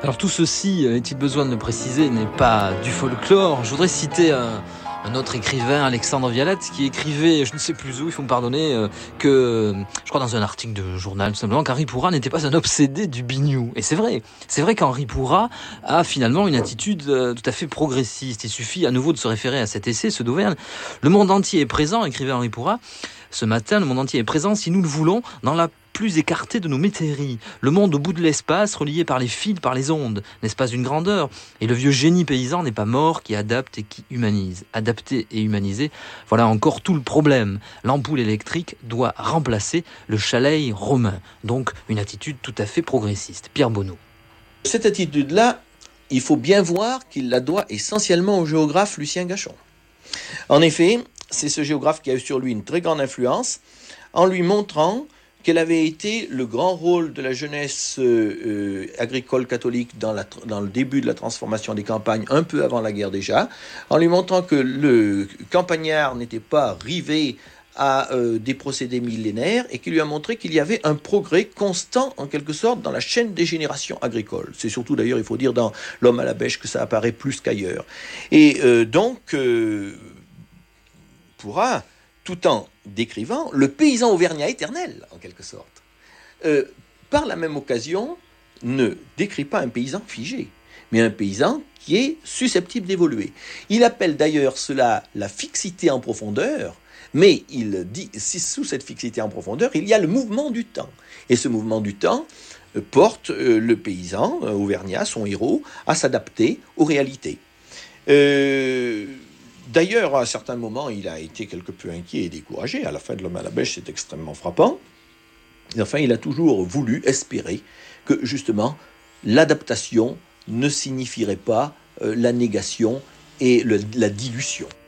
Alors tout ceci, est-il besoin de le préciser, n'est pas du folklore. Je voudrais citer un autre écrivain, Alexandre Vialet, qui écrivait, je ne sais plus où, il faut me pardonner, que, je crois dans un article de journal, tout simplement, qu'Henri Pourrat n'était pas un obsédé du biniou. Et c'est vrai. C'est vrai qu'Henri Pourrat a finalement une attitude tout à fait progressiste. Il suffit à nouveau de se référer à cet essai, ceux d'Auvergne. Le monde entier est présent, écrivait Henri Pourrat. Ce matin, le monde entier est présent, si nous le voulons, dans la plus écartée de nos métairies. Le monde au bout de l'espace, relié par les fils, par les ondes. L'espace d'une grandeur. Et le vieux génie paysan n'est pas mort, qui adapte et qui humanise. Adapter et humaniser, voilà encore tout le problème. L'ampoule électrique doit remplacer le chalet romain. Donc, une attitude tout à fait progressiste. Pierre Bonneau. Cette attitude-là, il faut bien voir qu'il la doit essentiellement au géographe Lucien Gachon. En effet, c'est ce géographe qui a eu sur lui une très grande influence, en lui montrant quel avait été le grand rôle de la jeunesse agricole catholique dans le début de la transformation des campagnes, un peu avant la guerre déjà, en lui montrant que le campagnard n'était pas rivé à des procédés millénaires et qui lui a montré qu'il y avait un progrès constant, en quelque sorte, dans la chaîne des générations agricoles. C'est surtout, d'ailleurs, il faut dire, dans L'Homme à la bêche que ça apparaît plus qu'ailleurs. Et donc, pourra, tout en décrivant le paysan auvergnat éternel, en quelque sorte, par la même occasion, ne décrit pas un paysan figé, mais un paysan qui est susceptible d'évoluer. Il appelle d'ailleurs cela la fixité en profondeur, mais il dit, si sous cette fixité en profondeur, il y a le mouvement du temps. Et ce mouvement du temps porte le paysan auvergnat, son héros, à s'adapter aux réalités. D'ailleurs, à un certain moment, il a été quelque peu inquiet et découragé. À la fin de L'Homme à la bêche, c'est extrêmement frappant. Et enfin, il a toujours voulu espérer que, justement, l'adaptation ne signifierait pas la négation et la dilution.